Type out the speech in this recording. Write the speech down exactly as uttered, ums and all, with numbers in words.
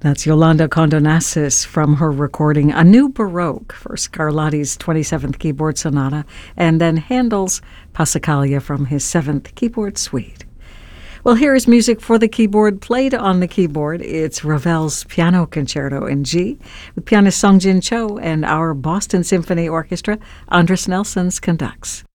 That's Yolanda Condonassis from her recording A New Baroque for Scarlatti's twenty-seventh Keyboard Sonata, and then Handel's Passacaglia from his seventh Keyboard Suite. Well, here is music for the keyboard played on the keyboard. It's Ravel's Piano Concerto in G with pianist Sung Jin Cho, and our Boston Symphony Orchestra. Andris Nelsons conducts.